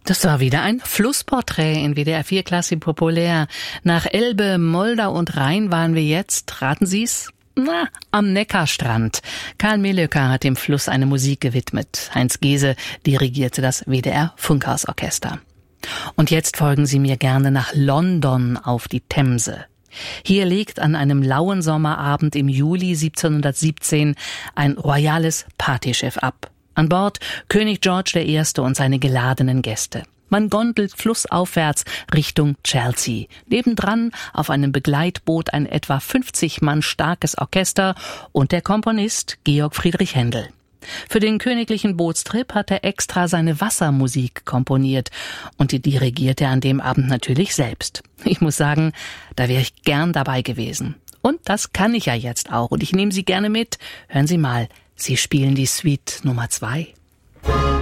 Das war wieder ein Flussporträt in WDR 4 Klassik Populär. Nach Elbe, Moldau und Rhein waren wir jetzt, raten Sie's? Am Neckarstrand. Karl Melöcker hat dem Fluss eine Musik gewidmet. Heinz Gese dirigierte das WDR Funkhausorchester. Und jetzt folgen Sie mir gerne nach London auf die Themse. Hier liegt an einem lauen Sommerabend im Juli 1717 ein royales Partyschiff ab. An Bord König George I. und seine geladenen Gäste. Man gondelt flussaufwärts Richtung Chelsea. Nebendran auf einem Begleitboot ein etwa 50 Mann starkes Orchester und der Komponist Georg Friedrich Händel. Für den königlichen Bootstrip hat er extra seine Wassermusik komponiert und die dirigiert er an dem Abend natürlich selbst. Ich muss sagen, da wäre ich gern dabei gewesen. Und das kann ich ja jetzt auch und ich nehme Sie gerne mit. Hören Sie mal, Sie spielen die Suite Nummer 2.